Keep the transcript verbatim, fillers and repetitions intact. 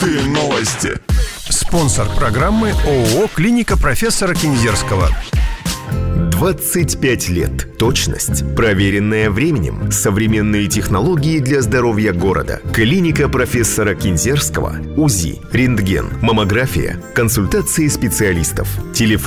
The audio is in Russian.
Крутые новости. Спонсор программы ООО «Клиника профессора Кинзерского». двадцать пять лет. Точность, проверенная временем. Современные технологии для здоровья города. Клиника профессора Кинзерского. УЗИ, рентген, маммография, консультации специалистов. Телефон